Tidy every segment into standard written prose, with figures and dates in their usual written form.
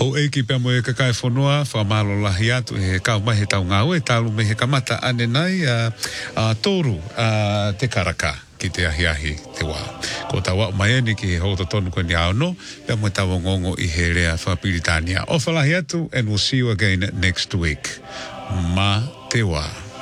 O eki pia mo e kakai whanua, whamalo lahi atu he kau mai he tau ngau, e talu me he kamata ane nai tōru te karaka ki te ahi te wā. Ko tā wā mai eni ki he houta tonu koe ni aono, pia mo tawa ngongo I he rea whapiritania. O whalahi atu, and we'll see you again next week. Ma te wā.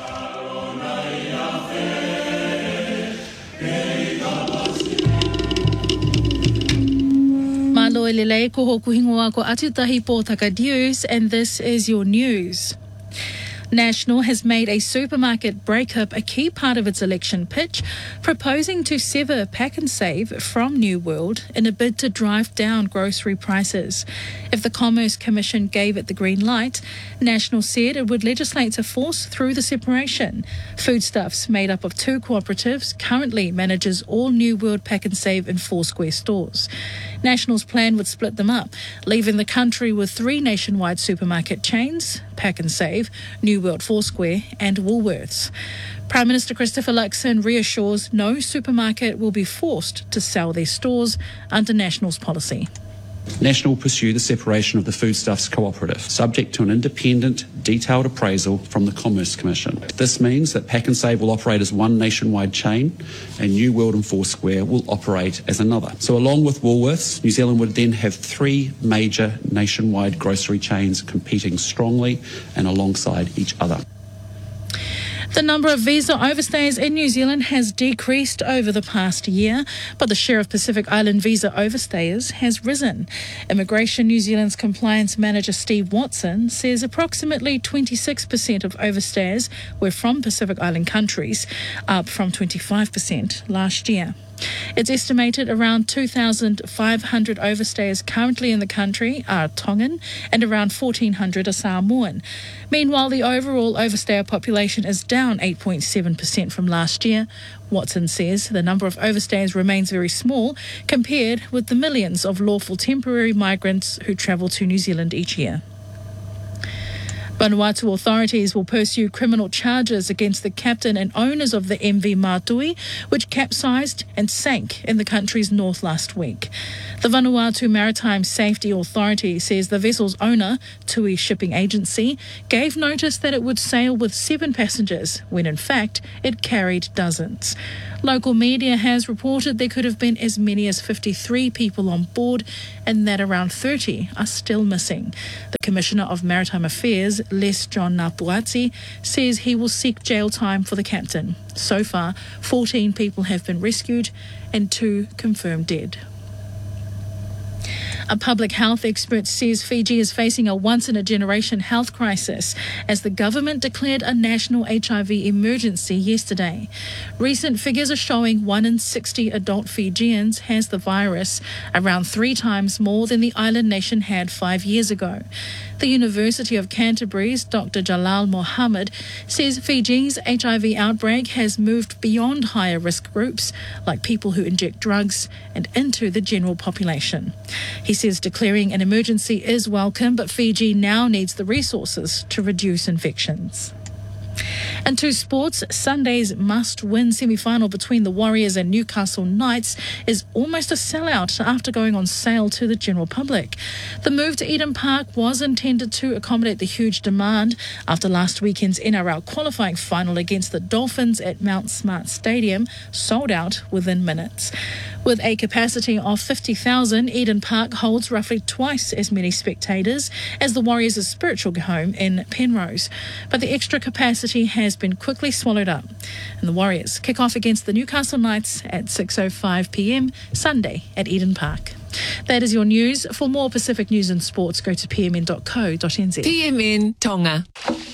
Malo e lelei ko hoku hingoa ko Atutahi Pōtaka News, and this is your news. National has made a supermarket breakup a key part of its election pitch, proposing to sever Pack and Save from New World in a bid to drive down grocery prices. If the Commerce Commission gave it the green light, National said it would legislate to force through the separation. Foodstuffs, made up of two cooperatives, currently manages all New World Pack and Save in Foursquare stores. National's plan would split them up, leaving the country with three nationwide supermarket chains, Pack and Save, New World Foursquare and Woolworths. Prime Minister Christopher Luxon reassures no supermarket will be forced to sell their stores under National's policy. National will pursue the separation of the Foodstuffs Cooperative, subject to an independent, detailed appraisal from the Commerce Commission. This means that Pack and Save will operate as one nationwide chain and New World and Foursquare will operate as another. So along with Woolworths, New Zealand would then have three major nationwide grocery chains competing strongly and alongside each other. The number of visa overstays in New Zealand has decreased over the past year, but the share of Pacific Island visa overstayers has risen. Immigration New Zealand's compliance manager Steve Watson says approximately 26% of overstayers were from Pacific Island countries, up from 25% last year. It's estimated around 2,500 overstayers currently in the country are Tongan and around 1,400 are Samoan. Meanwhile, the overall overstayer population is down 8.7% from last year. Watson says the number of overstayers remains very small compared with the millions of lawful temporary migrants who travel to New Zealand each year. Vanuatu authorities will pursue criminal charges against the captain and owners of the MV Mātui, which capsized and sank in the country's north last week. The Vanuatu Maritime Safety Authority says the vessel's owner, Tui Shipping Agency, gave notice that it would sail with 7 passengers, when in fact it carried dozens. Local media has reported there could have been as many as 53 people on board and that around 30 are still missing. The Commissioner of Maritime Affairs, Les John Napuati, says he will seek jail time for the captain. So far, 14 people have been rescued and 2 confirmed dead. A public health expert says Fiji is facing a once-in-a-generation health crisis as the government declared a national HIV emergency yesterday. Recent figures are showing 1 in 60 adult Fijians has the virus, around 3 times more than the island nation had 5 years ago. The University of Canterbury's Dr. Jalal Mohammed says Fiji's HIV outbreak has moved beyond higher risk groups, like people who inject drugs, and into the general population. He says declaring an emergency is welcome, but Fiji now needs the resources to reduce infections. And to sports, Sunday's must-win semi-final between the Warriors and Newcastle Knights is almost a sellout after going on sale to the general public. The move to Eden Park was intended to accommodate the huge demand after last weekend's NRL qualifying final against the Dolphins at Mount Smart Stadium sold out within minutes. With a capacity of 50,000, Eden Park holds roughly twice as many spectators as the Warriors' spiritual home in Penrose. But the extra capacity has been quickly swallowed up. And the Warriors kick off against the Newcastle Knights at 6:05 p.m. Sunday at Eden Park. That is your news. For more Pacific news and sports, go to pmn.co.nz. PMN Tonga.